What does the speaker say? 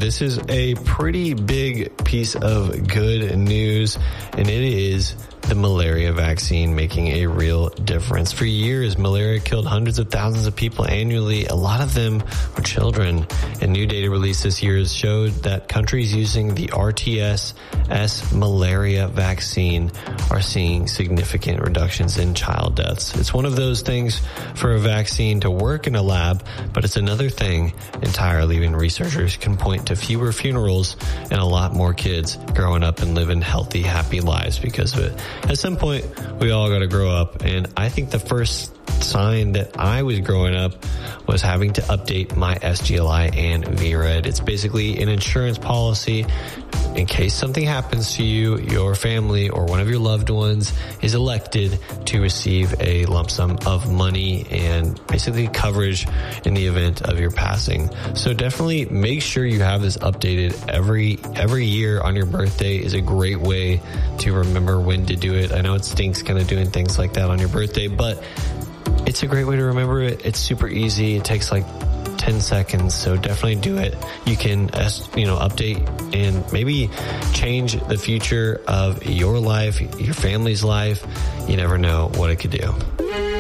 this is a pretty big piece of good news, and it is the malaria vaccine making a real difference. For years, malaria killed hundreds of thousands of people annually. A lot of them were children. And new data released this year showed that countries using the RTS-S malaria vaccine are seeing significant reductions in child deaths. It's one of those things for a vaccine to work in a lab, but it's another thing entirely when researchers can point to fewer funerals and a lot more kids growing up and living healthy, happy lives because of it. At some point, we all got to grow up, and I think the first sign that I was growing up was having to update my SGLI and VRED. It's basically an insurance policy in case something happens to you, your family, or one of your loved ones is elected to receive a lump sum of money and basically coverage in the event of your passing. So definitely make sure you have this updated every year. On your birthday is a great way to remember when to do it. I know it stinks kind of doing things like that on your birthday, but it's a great way to remember it. It's super easy. It takes like 10 seconds, so definitely do it. You can, update and maybe change the future of your life, your family's life. You never know what it could do.